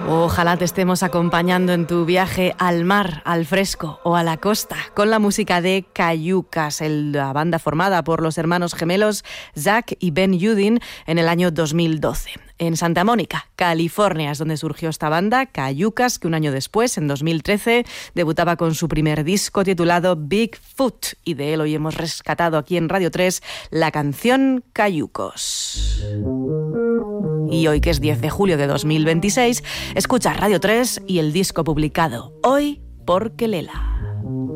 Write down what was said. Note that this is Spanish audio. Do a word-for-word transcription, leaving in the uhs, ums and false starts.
Ojalá te estemos acompañando en tu viaje al mar, al fresco o a la costa con la música de Cayucas, la banda formada por los hermanos gemelos Zach y Ben Yudin en el año dos mil doce. En Santa Mónica, California, es donde surgió esta banda, Cayucas, que un año después, en dos mil trece, debutaba con su primer disco titulado Bigfoot, y de él hoy hemos rescatado aquí en Radio tres la canción Cayucos. Y hoy, que es diez de julio de dos mil veintiséis, escucha Radio tres y el disco publicado hoy por Kelela.